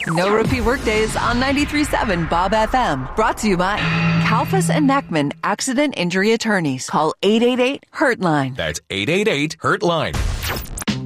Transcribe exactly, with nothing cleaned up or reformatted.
No repeat workdays on ninety-three point seven Bob F M. Brought to you by Kalfas and Nachman Accident Injury Attorneys. Call eight eight eight, hurt line. That's eight eight eight, hurt line.